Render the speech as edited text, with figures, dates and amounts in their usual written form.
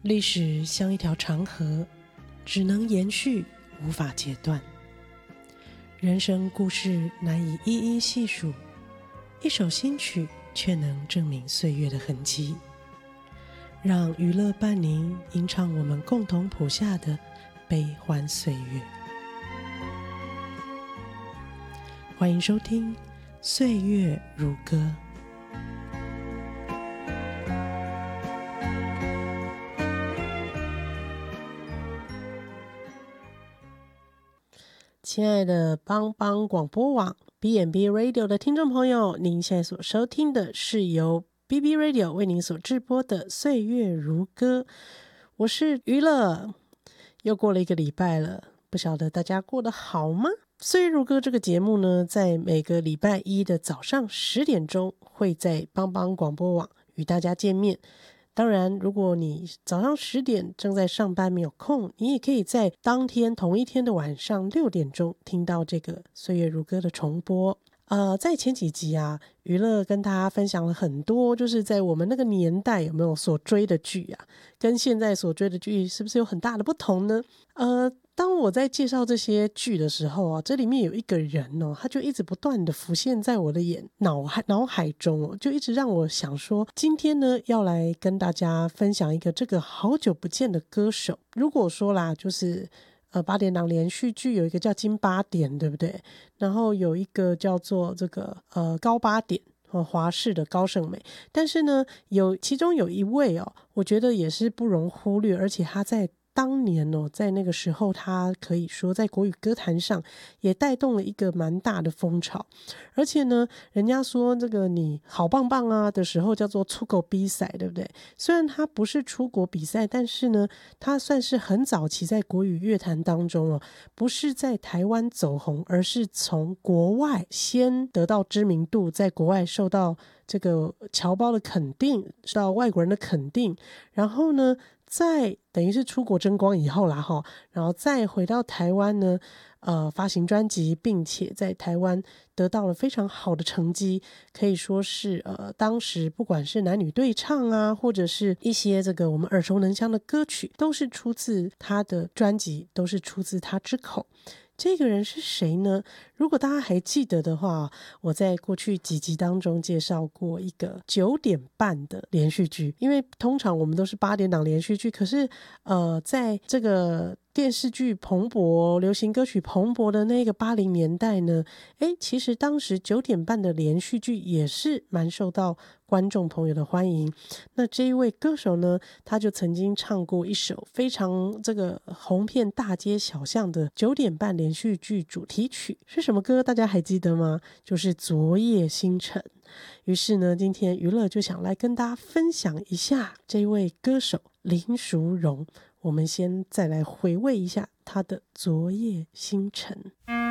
历史像一条长河，只能延续，无法截断。人生故事难以一一细数，一首新曲却能证明岁月的痕迹。让娱乐伴您吟唱我们共同谱下的悲欢岁月。欢迎收听《岁月如歌》。亲爱的帮帮广播网 B&B Radio 的听众朋友，您现在所收听的是由 BB Radio 为您所制播的岁月如歌，我是娱乐。又过了一个礼拜了，不晓得大家过得好吗？岁月如歌这个节目呢，在每个礼拜一的早上10点钟会在帮帮广播网与大家见面。当然，如果你早上10点正在上班没有空，你也可以在当天同一天的晚上6点钟听到这个岁月如歌的重播。在前几集啊，娱乐跟大家分享了很多，就是在我们那个年代有没有所追的剧啊，跟现在所追的剧是不是有很大的不同呢？当我在介绍这些剧的时候啊，这里面有一个人哦，他就一直不断的浮现在我的脑海中哦，就一直让我想说，今天呢要来跟大家分享一个这个好久不见的歌手。如果说啦，就是8点档连续剧有一个叫金8点，对不对？然后有一个叫做这个高8点。华视的高胜美，但是呢，其中有一位哦，我觉得也是不容忽略，而且他在当年哦，在那个时候，他可以说在国语歌坛上也带动了一个蛮大的风潮。而且呢，人家说这个你好棒棒啊的时候叫做出国比赛，对不对？虽然他不是出国比赛，但是呢，他算是很早期在国语乐坛当中哦，不是在台湾走红，而是从国外先得到知名度，在国外受到这个侨胞的肯定，受到外国人的肯定，然后呢，再等于是出国争光以后啦齁，然后再回到台湾呢，发行专辑，并且在台湾得到了非常好的成绩，可以说是当时不管是男女对唱啊，或者是一些这个我们耳熟能详的歌曲，都是出自他的专辑，都是出自他之口。这个人是谁呢？如果大家还记得的话，我在过去几集当中介绍过一个9点半的连续剧，因为通常我们都是8点档连续剧，可是在这个电视剧蓬勃、流行歌曲蓬勃的那个80年代呢，其实当时9点半的连续剧也是蛮受到观众朋友的欢迎。那这一位歌手呢，他就曾经唱过一首非常这个红遍大街小巷的9点半连续剧主题曲，是什么歌？大家还记得吗？就是《昨夜星辰》。于是呢，今天娱乐就想来跟大家分享一下这位歌手林淑荣。我们先再来回味一下他的《昨夜星辰》。